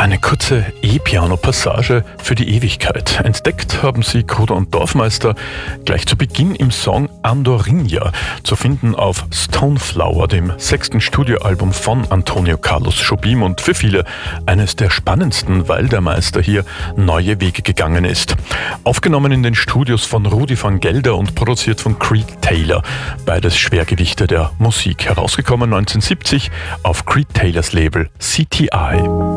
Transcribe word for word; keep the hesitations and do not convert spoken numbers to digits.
Eine kurze E-Piano-Passage für die Ewigkeit. Entdeckt haben sie Kruder und Dorfmeister gleich zu Beginn im Song Andorinha, zu finden auf Stoneflower, dem sechsten Studioalbum von Antonio Carlos Jobim und für viele eines der spannendsten, weil der Meister hier neue Wege gegangen ist. Aufgenommen in den Studios von Rudi van Gelder und produziert von Creed Taylor, beides Schwergewichte der Musik, herausgekommen neunzehnhundertsiebzig auf Creed Taylors Label C T I.